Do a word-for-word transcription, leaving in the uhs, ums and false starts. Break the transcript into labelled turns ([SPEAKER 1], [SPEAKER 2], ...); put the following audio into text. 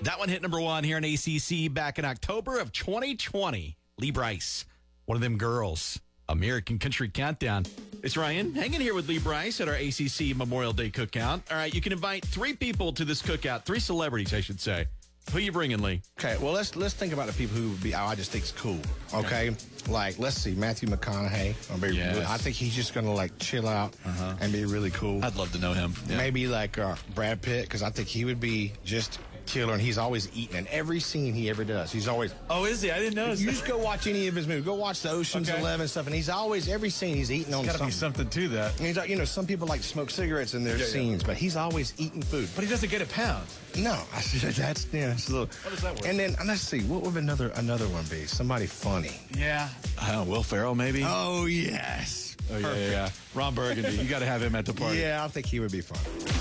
[SPEAKER 1] That one hit number one here in A C C back in October of twenty twenty. Lee Brice, one of them girls. American Country Countdown. It's Ryan hanging here with Lee Brice at our A C C Memorial Day cookout. All right, you can invite three people to this cookout, three celebrities, I should say. Who you bringing, Lee?
[SPEAKER 2] Okay, well, let's let's think about the people who would be, oh, I just think it's cool, okay? okay. Like, let's see, Matthew McConaughey. Be
[SPEAKER 1] yes.
[SPEAKER 2] really, I think he's just going to, like, chill out uh-huh. and be really cool.
[SPEAKER 1] I'd love to know him.
[SPEAKER 2] Yeah. Maybe, like, uh, Brad Pitt, because I think he would be just killer, and he's always eating in every scene he ever does. He's always...
[SPEAKER 1] Oh, is he? I didn't know.
[SPEAKER 2] You just go watch any of his movies. Go watch the Ocean's okay. Eleven stuff, and he's always, every scene, he's eating on
[SPEAKER 1] There's
[SPEAKER 2] something.
[SPEAKER 1] There's got to be something to that.
[SPEAKER 2] And he's like, you know, some people like to smoke cigarettes in their yeah, scenes, yeah. but he's always eating food.
[SPEAKER 1] But he doesn't get a pound.
[SPEAKER 2] No, I said that's yeah. It's a little.
[SPEAKER 1] What does that work?
[SPEAKER 2] And then let's see, what would another another one be? Somebody funny.
[SPEAKER 1] Yeah. I don't know, Will Ferrell, maybe.
[SPEAKER 2] Oh yes.
[SPEAKER 1] Oh yeah, yeah, yeah. Ron Burgundy. You got to have him at the party.
[SPEAKER 2] Yeah, I think he would be fun.